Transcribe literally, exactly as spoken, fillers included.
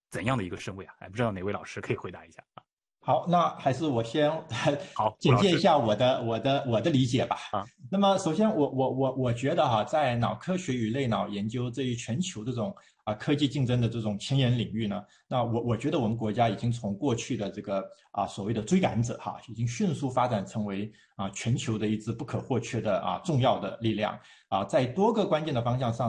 怎样的一个身位啊？哎，不知道哪位老师可以回答一下啊？ 好，那还是我先好，吴简老师介一下我的我的我的理解吧。 啊， 那么，首先我我我我觉得哈，在脑科学与类脑研究这一全球这种啊科技竞争的这种前沿领域呢，那我我觉得我们国家已经从过去的这个啊所谓的追赶者哈，已经迅速发展成为啊全球的一支不可或缺的啊重要的力量啊，在多个关键的方向上。